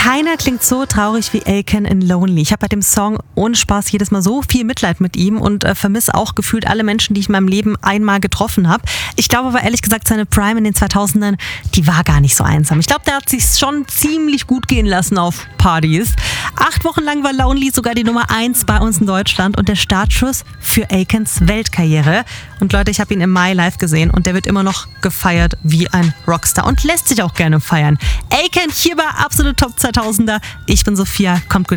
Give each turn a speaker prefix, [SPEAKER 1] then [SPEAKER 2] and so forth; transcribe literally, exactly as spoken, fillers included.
[SPEAKER 1] Keiner klingt so traurig wie Akon in Lonely. Ich habe bei dem Song ohne Spaß jedes Mal so viel Mitleid mit ihm und äh, vermisse auch gefühlt alle Menschen, die ich in meinem Leben einmal getroffen habe. Ich glaube aber ehrlich gesagt, seine Prime in den zweitausendern, die war gar nicht so einsam. Ich glaube, der hat sich schon ziemlich gut gehen lassen auf Partys. Acht Wochen lang war Lonely sogar die Nummer eins bei uns in Deutschland und der Startschuss für Akons Weltkarriere. Und Leute, ich habe ihn im Mai live gesehen und der wird immer noch gefeiert wie ein Rockstar und lässt sich auch gerne feiern. Akon hier bei Absolute Top zweitausender. Ich bin Sophia, kommt gut.